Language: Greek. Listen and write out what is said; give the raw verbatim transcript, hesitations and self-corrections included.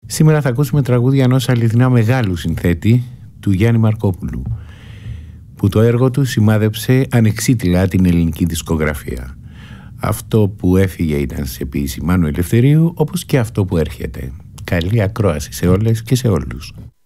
Σήμερα θα ακούσουμε τραγούδια ενός αληθινά μεγάλου συνθέτη, του Γιάννη Μαρκόπουλου, που το έργο του σημάδεψε ανεξίτηλα την ελληνική δισκογραφία. Αυτό που έφυγε ήταν σε ποίηση Μάνου Ελευθερίου, όπως και αυτό που έρχεται. Καλή ακρόαση σε όλες και σε όλους.